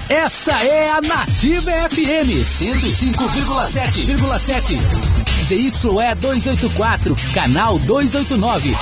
Essa é a Nativa FM 105,7. ZYE 284, canal 289.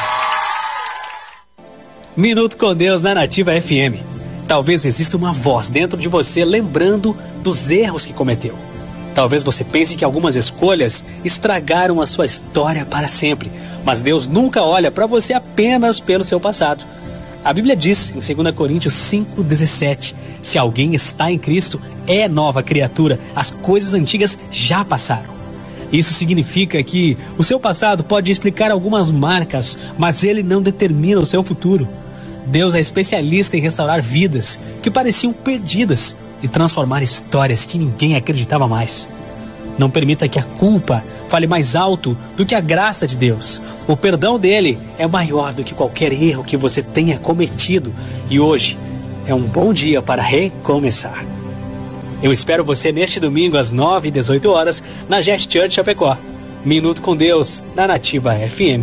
Minuto com Deus na Nativa FM. Talvez exista uma voz dentro de você lembrando dos erros que cometeu. Talvez você pense que algumas escolhas estragaram a sua história para sempre, mas Deus nunca olha para você apenas pelo seu passado. A Bíblia diz em 2 Coríntios 5,17: se alguém está em Cristo, é nova criatura, as coisas antigas já passaram. Isso significa que o seu passado pode explicar algumas marcas, mas ele não determina o seu futuro. Deus é especialista em restaurar vidas que pareciam perdidas e transformar histórias que ninguém acreditava mais. Não permita que a culpa fale mais alto do que a graça de Deus. O perdão dele é maior do que qualquer erro que você tenha cometido. E hoje é um bom dia para recomeçar. Eu espero você neste domingo às 9h18 na Gest Church Chapecó. Minuto com Deus na Nativa FM.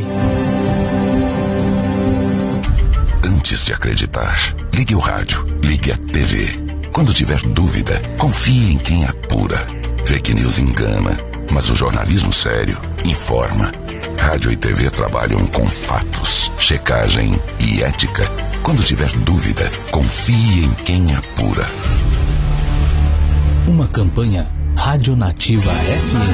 Antes de acreditar, ligue o rádio, ligue a TV. Quando tiver dúvida, confie em quem apura. Fake news engana, mas o jornalismo sério informa. Rádio e TV trabalham com fatos, checagem e ética. Quando tiver dúvida, confie em quem apura. Uma campanha Rádio Nativa FM.